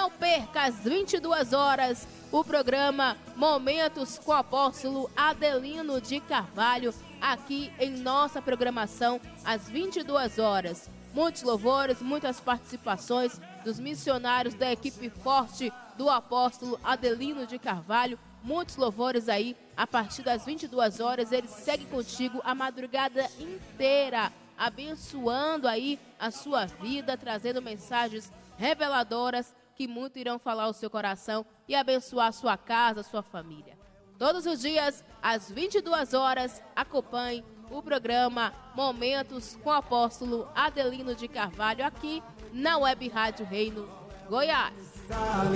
Não perca às 22 horas o programa Momentos com o Apóstolo Adelino de Carvalho, aqui em nossa programação, às 22 horas. Muitos louvores, muitas participações dos missionários da equipe forte do apóstolo Adelino de Carvalho. Muitos louvores aí, a partir das 22 horas, ele segue contigo a madrugada inteira, abençoando aí a sua vida, trazendo mensagens reveladoras que muito irão falar ao seu coração e abençoar a sua casa, a sua família. Todos os dias, às 22 horas, acompanhe o programa Momentos com o Apóstolo Adelino de Carvalho, aqui na Web Rádio Reino Goiás.